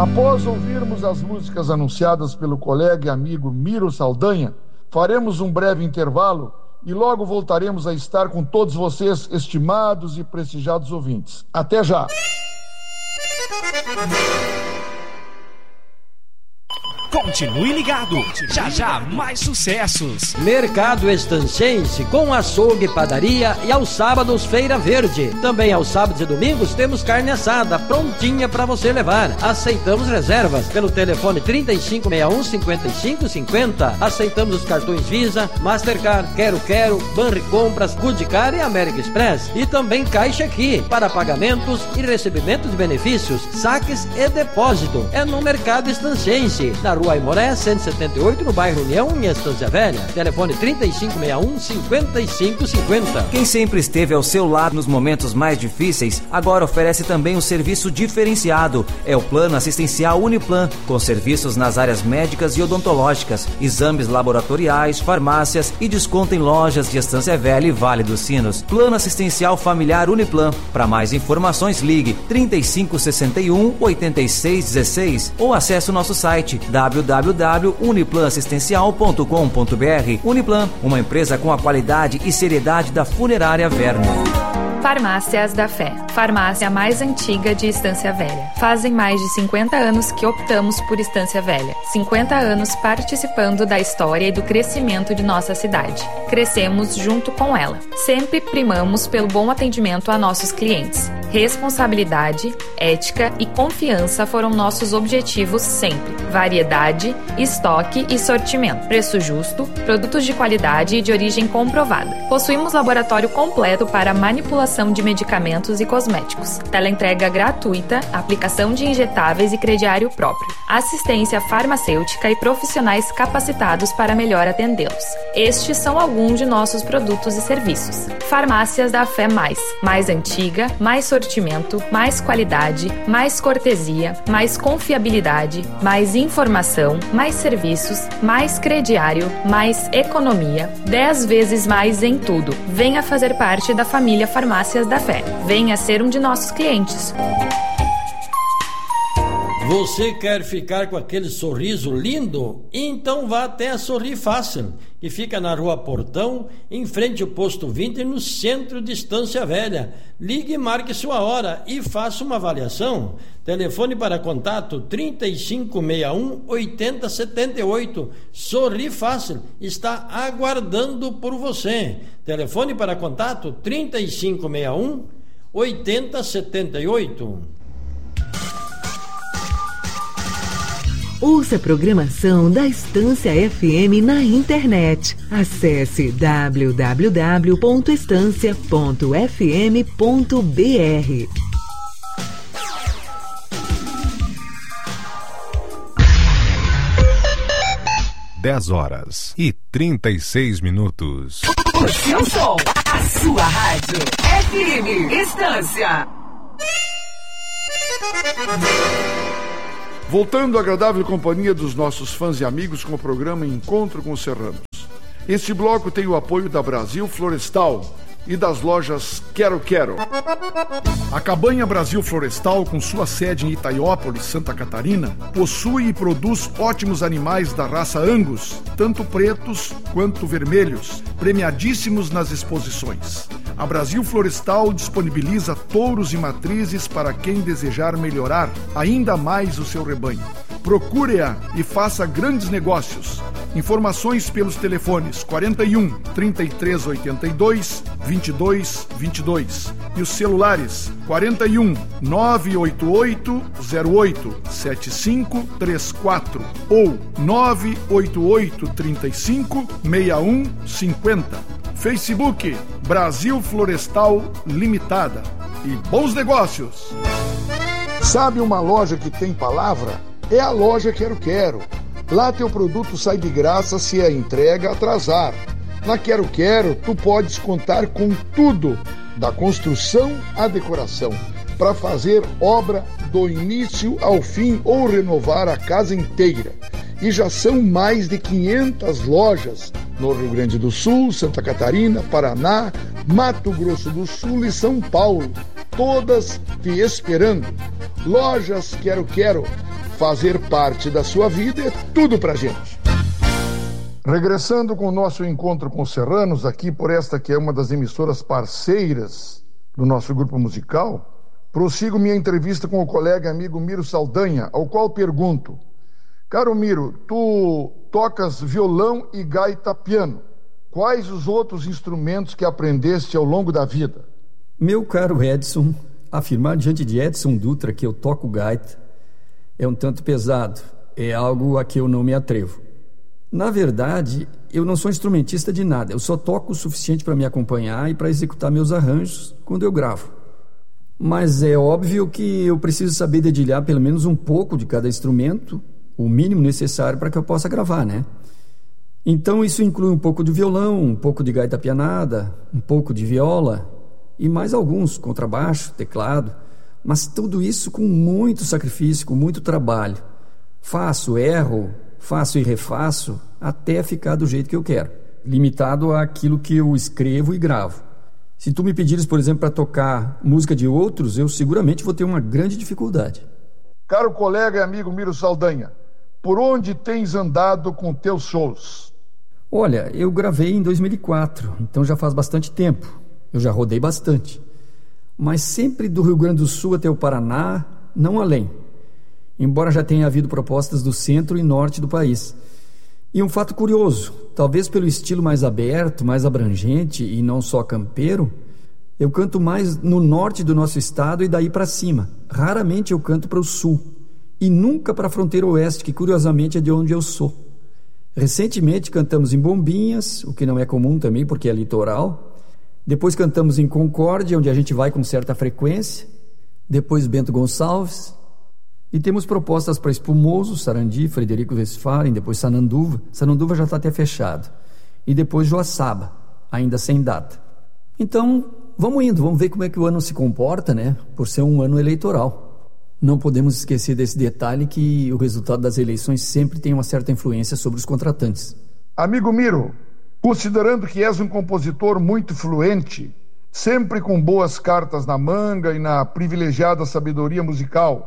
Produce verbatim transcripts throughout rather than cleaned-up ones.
Após ouvirmos as músicas anunciadas pelo colega e amigo Miro Saldanha, faremos um breve intervalo e logo voltaremos a estar com todos vocês, estimados e prestigiados ouvintes. Até já! Continue ligado, já já mais sucessos. Mercado Estancense com açougue, padaria e aos sábados Feira Verde. Também aos sábados e domingos temos carne assada prontinha para você levar. Aceitamos reservas pelo telefone trinta e cinco sessenta e um, cinquenta e cinco cinquenta. Aceitamos os cartões Visa, Mastercard, Quero Quero, Banricompras, Goodcar e American Express. E também Caixa Aqui para pagamentos e recebimento de benefícios, saques e depósito. É no Mercado Estancense, na Rua Aimoré, cento e setenta e oito, no bairro União, em Estância Velha. Telefone trinta e cinco sessenta e um, cinquenta e cinco cinquenta. Quem sempre esteve ao seu lado nos momentos mais difíceis, agora oferece também um serviço diferenciado. É o Plano Assistencial Uniplan, com serviços nas áreas médicas e odontológicas, exames laboratoriais, farmácias e desconto em lojas de Estância Velha e Vale dos Sinos. Plano Assistencial Familiar Uniplan. Para mais informações, ligue trinta e cinco sessenta e um, oitenta e seis dezesseis ou acesse o nosso site w w w ponto uniplan assistencial ponto com ponto b r. Uniplan, uma empresa com a qualidade e seriedade da funerária Verno. Farmácias da Fé, farmácia mais antiga de Estância Velha. Fazem mais de cinquenta anos que optamos por Estância Velha. cinquenta anos participando da história e do crescimento de nossa cidade. Crescemos junto com ela. Sempre primamos pelo bom atendimento a nossos clientes. Responsabilidade, ética e confiança foram nossos objetivos sempre. Variedade, estoque e sortimento. Preço justo, produtos de qualidade e de origem comprovada. Possuímos laboratório completo para manipulação de medicamentos e cosméticos. Teleentrega gratuita, aplicação de injetáveis e crediário próprio. Assistência farmacêutica e profissionais capacitados para melhor atendê-los. Estes são alguns de nossos produtos e serviços. Farmácias da Fé Mais. Mais antiga, mais sortimento, mais qualidade, mais cortesia, mais confiabilidade, mais informação, mais serviços, mais crediário, mais economia. Dez vezes mais em tudo. Venha fazer parte da família Farmácias da Fé. Venha ser um de nossos clientes. Você quer ficar com aquele sorriso lindo? Então vá até a Sorri Fácil, que fica na Rua Portão, em frente ao Posto vinte, no centro de Estância Velha. Ligue e marque sua hora e faça uma avaliação. Telefone para contato trinta e cinco sessenta e um, oitenta setenta e oito. Sorri Fácil está aguardando por você. Telefone para contato trinta e cinco sessenta e um, oitenta setenta e oito. Ouça a programação da Estância F M na internet. Acesse w w w ponto estância ponto f m ponto b r. dez horas e trinta e seis minutos. O seu som, a sua rádio. F M Estância. Voltando à agradável companhia dos nossos fãs e amigos com o programa Encontro com os Serranos. Este bloco tem o apoio da Brasil Florestal e das lojas Quero Quero. A Cabanha Brasil Florestal, com sua sede em Itaiópolis, Santa Catarina, possui e produz ótimos animais da raça Angus, tanto pretos quanto vermelhos, premiadíssimos nas exposições. A Brasil Florestal disponibiliza touros e matrizes para quem desejar melhorar ainda mais o seu rebanho. Procure-a e faça grandes negócios. Informações pelos telefones quarenta e um, trinta e três oitenta e dois, vinte e dois vinte e dois e os celulares quarenta e um, nove oito oito, zero oito, sete cinco três quatro ou nove oito oito, trinta e cinco, sessenta e um cinquenta. Facebook Brasil Florestal Limitada. E bons negócios! Sabe uma loja que tem palavra? É a loja Quero Quero. Lá teu produto sai de graça se a entrega atrasar. Na Quero Quero, tu podes contar com tudo, da construção à decoração, para fazer obra do início ao fim ou renovar a casa inteira. E já são mais de quinhentas lojas no Rio Grande do Sul, Santa Catarina, Paraná, Mato Grosso do Sul e São Paulo, todas te esperando. Lojas Quero Quero, Fazer parte da sua vida é tudo pra gente. Regressando com o nosso encontro com os serranos, aqui por esta que é uma das emissoras parceiras do nosso grupo musical, prossigo minha entrevista com o colega e amigo Miro Saldanha, ao qual pergunto: caro Miro, tu tocas violão e gaita piano. Quais os outros instrumentos que aprendeste ao longo da vida? Meu caro Edson, afirmar diante de Edson Dutra que eu toco gaita é um tanto pesado. É algo a que eu não me atrevo. Na verdade, eu não sou instrumentista de nada. Eu só toco o suficiente para me acompanhar e para executar meus arranjos quando eu gravo. Mas é óbvio que eu preciso saber dedilhar pelo menos um pouco de cada instrumento, o mínimo necessário para que eu possa gravar, né? Então isso inclui um pouco de violão, um pouco de gaita pianada, um pouco de viola e mais alguns, contrabaixo, teclado, mas tudo isso com muito sacrifício, com muito trabalho. Faço, erro, faço e refaço até ficar do jeito que eu quero, limitado àquilo que eu escrevo e gravo. Se tu me pedires, por exemplo, para tocar música de outros, eu seguramente vou ter uma grande dificuldade. Caro colega e amigo Miro Saldanha, por onde tens andado com teus shows? Olha, eu gravei em dois mil e quatro, então já faz bastante tempo. Eu já rodei bastante. Mas sempre do Rio Grande do Sul até o Paraná, não além. Embora já tenha havido propostas do centro e norte do país. E um fato curioso, talvez pelo estilo mais aberto, mais abrangente e não só campeiro, eu canto mais no norte do nosso estado e daí para cima. Raramente eu canto para o sul. E nunca para a fronteira oeste, que curiosamente é de onde eu sou. Recentemente cantamos em Bombinhas, o que não é comum também porque é litoral. Depois cantamos em Concórdia, onde a gente vai com certa frequência. Depois Bento Gonçalves. E temos propostas para Espumoso, Sarandi, Frederico Westphalen, depois Sananduva. Sananduva já está até fechado. E depois Joaçaba, ainda sem data. Então, vamos indo, vamos ver como é que o ano se comporta, né? Por ser um ano eleitoral. Não podemos esquecer desse detalhe que o resultado das eleições sempre tem uma certa influência sobre os contratantes. Amigo Miro, considerando que és um compositor muito fluente, sempre com boas cartas na manga e na privilegiada sabedoria musical,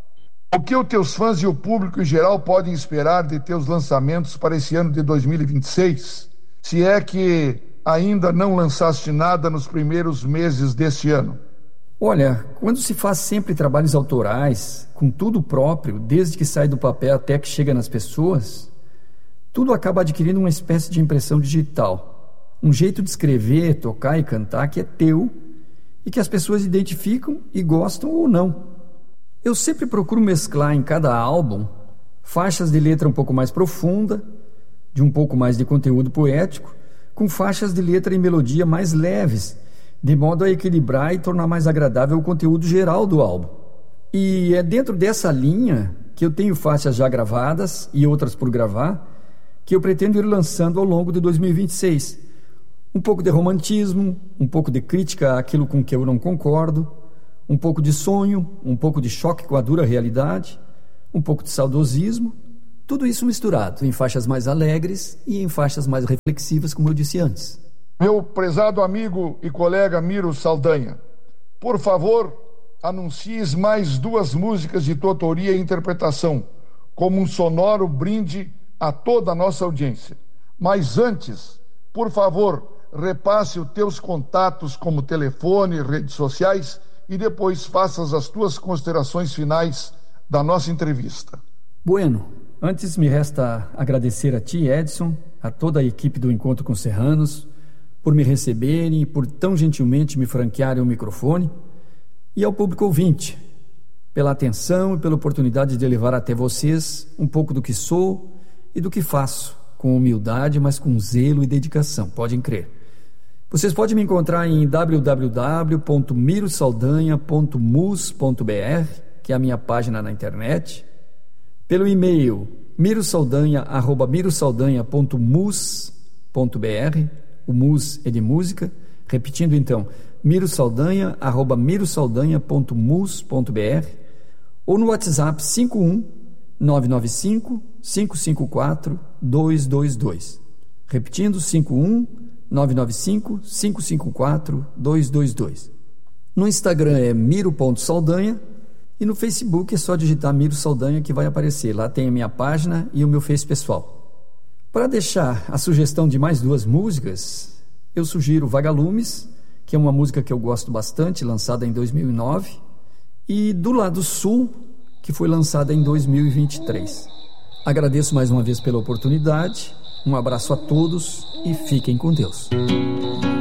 o que os teus fãs e o público em geral podem esperar de teus lançamentos para esse ano de dois mil e vinte e seis, se é que ainda não lançaste nada nos primeiros meses deste ano? Olha, quando se faz sempre trabalhos autorais, com tudo próprio, desde que sai do papel até que chega nas pessoas, tudo acaba adquirindo uma espécie de impressão digital. Um jeito de escrever, tocar e cantar que é teu e que as pessoas identificam e gostam ou não. Eu sempre procuro mesclar em cada álbum faixas de letra um pouco mais profunda, de um pouco mais de conteúdo poético, com faixas de letra e melodia mais leves, de modo a equilibrar e tornar mais agradável o conteúdo geral do álbum. E é dentro dessa linha que eu tenho faixas já gravadas e outras por gravar, que eu pretendo ir lançando ao longo de dois mil e vinte e seis. Um pouco de romantismo, um pouco de crítica àquilo com que eu não concordo, um pouco de sonho, um pouco de choque com a dura realidade, um pouco de saudosismo, tudo isso misturado em faixas mais alegres e em faixas mais reflexivas, como eu disse antes. Meu prezado amigo e colega Miro Saldanha, por favor, anuncies mais duas músicas de tua autoria e interpretação, como um sonoro brinde a toda a nossa audiência. Mas antes, por favor, repasse os teus contatos como telefone, redes sociais e depois faças as tuas considerações finais da nossa entrevista. Bueno, antes me resta agradecer a ti, Edson, a toda a equipe do Encontro com Serranos, por me receberem e por tão gentilmente me franquearem o microfone, e ao público ouvinte, pela atenção e pela oportunidade de levar até vocês um pouco do que sou e do que faço, com humildade, mas com zelo e dedicação, podem crer. Vocês podem me encontrar em w w w ponto miro saldanha ponto mus ponto b r, que é a minha página na internet, pelo e-mail mirosaldanha arroba mirosaldanha ponto mus ponto b r, o mus é de música, repetindo então, mirosaldanha arroba mirosaldanha ponto mus ponto b r, ou no WhatsApp cinco um nove nove cinco cinco cinco quatro dois dois dois, repetindo cinco um nove nove cinco cinco cinco quatro dois dois dois. No Instagram é miro ponto saldanha E no Facebook é só digitar Miro Saldanha que vai aparecer. Lá tem a minha página e o meu Face pessoal. Para deixar a sugestão de mais duas músicas, eu sugiro Vagalumes, que é uma música que eu gosto bastante, lançada em dois mil e nove, e Do Lado Sul, que foi lançada em dois mil e vinte e três. Agradeço mais uma vez pela oportunidade, um abraço a todos e fiquem com Deus.